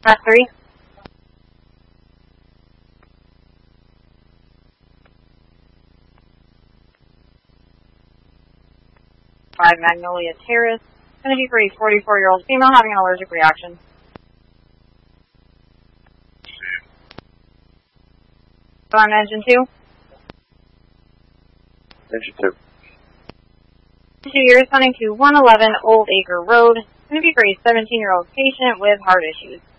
Class 3. 5 Magnolia Terrace. Going to be for a 44-year-old female having an allergic reaction. On engine 2. Engine 2. 2 years, running to 111 Old Acre Road. Going to be for a 17-year-old patient with heart issues.